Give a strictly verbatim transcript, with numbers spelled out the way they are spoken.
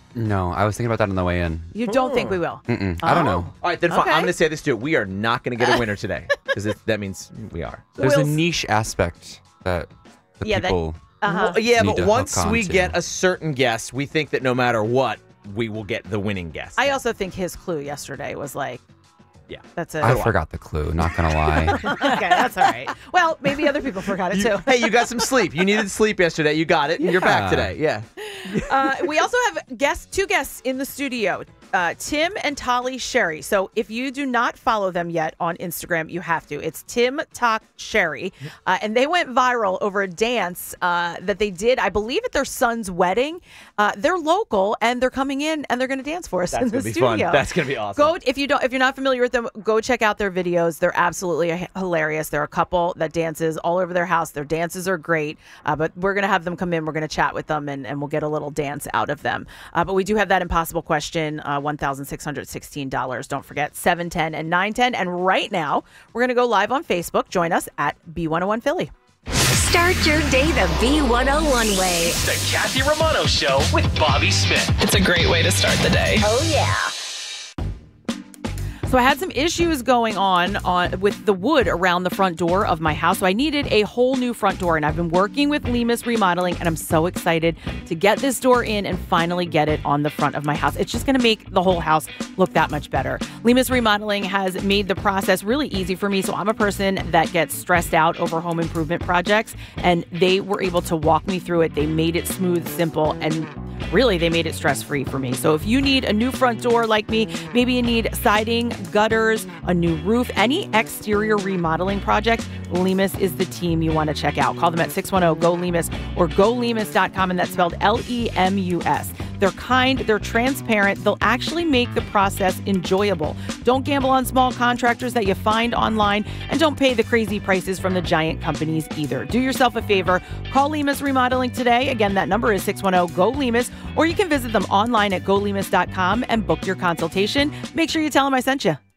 No, I was thinking about that on the way in. You don't think we will? Mm-mm. I don't know. All right, then fine. Okay. I'm going to say this too. We are not going to get a winner today because that means we are. There's We'll a s- niche aspect that the Yeah, that- people. Uh-huh. Well, yeah, Need but to once hook on we to. get a certain guess, we think that no matter what, we will get the winning guess. I also think his clue yesterday was like, Yeah. that's it. I forgot the clue. Not gonna lie. Okay, that's all right. Well, maybe other people forgot it You- too. hey, you got some sleep. You needed sleep yesterday. You got it. and You're back Yeah. today. Yeah. Uh, we also have guests, two guests in the studio, uh, Tim and Tolly Sherry. So if you do not follow them yet on Instagram, you have to. It's Tim Talk Sherry. Uh, and they went viral over a dance uh, that they did, I believe, at their son's wedding. Uh, they're local and they're coming in and they're going to dance for us That's in the gonna be studio. fun. That's gonna be awesome. Go if you don't if you're not familiar with them, go check out their videos. They're absolutely h- hilarious. They're a couple that dances all over their house. Their dances are great. Uh, but we're gonna have them come in. We're gonna chat with them and, and we'll get a little dance out of them. Uh, but we do have that impossible question, uh, one thousand six hundred sixteen dollars. Don't forget seven ten and nine ten. And right now we're gonna go live on Facebook. Join us at B one oh one Philly. Start your day the B one oh one way. The Kathy Romano Show with Bobby Smith. It's a great way to start the day. Oh, yeah. So I had some issues going on, on with the wood around the front door of my house. So I needed a whole new front door. And I've been working with Lemus Remodeling. And I'm so excited to get this door in and finally get it on the front of my house. It's just going to make the whole house look that much better. Lemus Remodeling has made the process really easy for me. So I'm a person that gets stressed out over home improvement projects. And they were able to walk me through it. They made it smooth, simple, and really, they made it stress-free for me. So if you need a new front door like me, maybe you need siding, gutters, a new roof, any exterior remodeling project, Lemus is the team you want to check out. Call them at six one zero, G O, Lemus or go lemus dot com, and that's spelled L E M U S. They're kind, they're transparent, they'll actually make the process enjoyable. Don't gamble on small contractors that you find online, and don't pay the crazy prices from the giant companies either. Do yourself a favor, call Lemus Remodeling today. Again, that number is six one zero, G O, Lemus, or you can visit them online at go lemus dot com and book your consultation. Make sure you tell them I sent you.